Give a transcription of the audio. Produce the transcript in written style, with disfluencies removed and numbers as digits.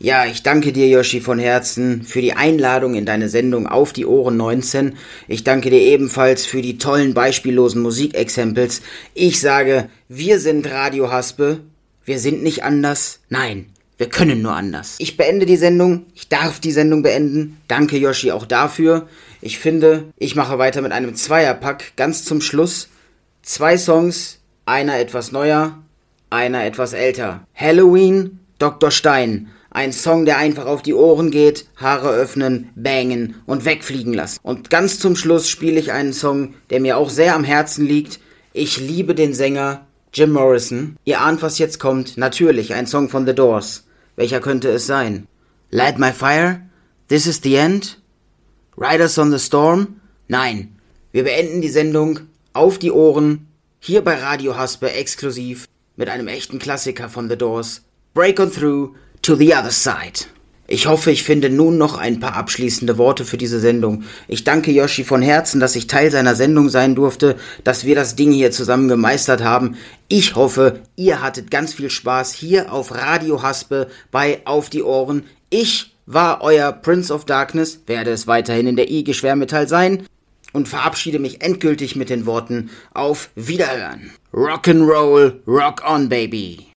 Ja, ich danke dir, Yoshi, von Herzen für die Einladung in deine Sendung Auf die Ohren 19. Ich danke dir ebenfalls für die tollen, beispiellosen Musikexempels. Ich sage, wir sind Radio Haspe. Wir sind nicht anders. Nein, wir können nur anders. Ich beende die Sendung. Ich darf die Sendung beenden. Danke, Yoshi, auch dafür. Ich finde, ich mache weiter mit einem Zweierpack. Ganz zum Schluss 2 Songs, einer etwas neuer, einer etwas älter. Halloween, Dr. Stein. Ein Song, der einfach auf die Ohren geht, Haare öffnen, bangen und wegfliegen lassen. Und ganz zum Schluss spiele ich einen Song, der mir auch sehr am Herzen liegt. Ich liebe den Sänger Jim Morrison. Ihr ahnt, was jetzt kommt. Natürlich, ein Song von The Doors. Welcher könnte es sein? Light My Fire? This is the End? Riders on the Storm? Nein, wir beenden die Sendung Auf die Ohren, hier bei Radio Haspe exklusiv, mit einem echten Klassiker von The Doors. Break on Through to the Other Side. Ich hoffe, ich finde nun noch ein paar abschließende Worte für diese Sendung. Ich danke Yoshi von Herzen, dass ich Teil seiner Sendung sein durfte, dass wir das Ding hier zusammen gemeistert haben. Ich hoffe, ihr hattet ganz viel Spaß hier auf Radio Haspe bei Auf die Ohren. Ich war euer Prince of Darkness, werde es weiterhin in der IG Schwermetall sein und verabschiede mich endgültig mit den Worten Auf Wiederhören. Rock'n'Roll, rock on, baby.